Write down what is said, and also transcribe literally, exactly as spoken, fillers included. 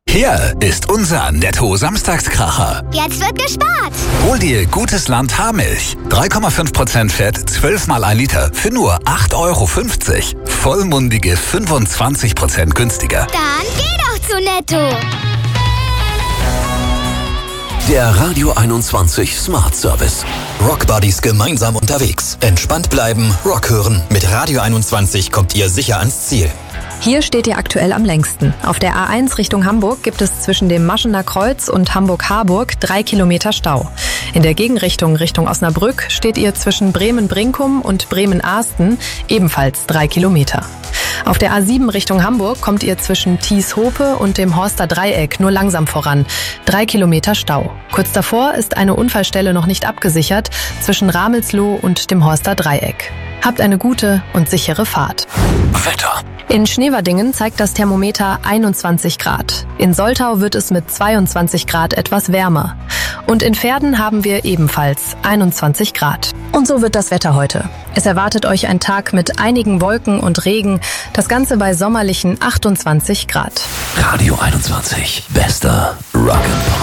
Hier ist unser Netto-Samstagskracher. Jetzt wird gespart. Hol dir gutes Land Haarmilch. drei Komma fünf Prozent Fett, zwölf mal ein Liter für nur acht Euro fünfzig. Vollmundige fünfundzwanzig Prozent günstiger. Dann geh doch zu Netto. Der Radio einundzwanzig Smart Service. Rock Buddies gemeinsam unterwegs. Entspannt bleiben, Rock hören. Mit Radio einundzwanzig kommt ihr sicher ans Ziel. Hier steht ihr aktuell am längsten. Auf der A eins Richtung Hamburg gibt es zwischen dem Maschener Kreuz und Hamburg-Harburg drei Kilometer Stau. In der Gegenrichtung Richtung Osnabrück steht ihr zwischen Bremen-Brinkum und Bremen-Ahsten ebenfalls drei Kilometer. Auf der A sieben Richtung Hamburg kommt ihr zwischen Thies-Hope und dem Horster Dreieck nur langsam voran. Drei Kilometer Stau. Kurz davor ist eine Unfallstelle noch nicht abgesichert zwischen Ramelsloh und dem Horster Dreieck. Habt eine gute und sichere Fahrt. Wetter. In Schneverdingen zeigt das Thermometer einundzwanzig Grad. In Soltau wird es mit zweiundzwanzig Grad etwas wärmer. Und in Verden haben wir ebenfalls einundzwanzig Grad. Und so wird das Wetter heute. Es erwartet euch ein Tag mit einigen Wolken und Regen. Das Ganze bei sommerlichen achtundzwanzig Grad. Radio einundzwanzig. Bester Rock'n'Roll.